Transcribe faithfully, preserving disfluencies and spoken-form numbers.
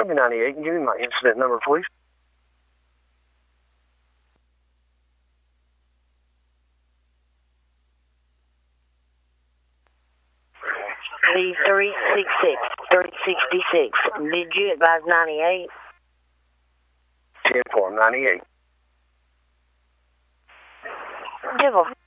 Show me ninety-eight and give me my incident number, please. Leave three six six, three sixty-six. Did you advise ninety-eight? ten four, ninety-eight. Give a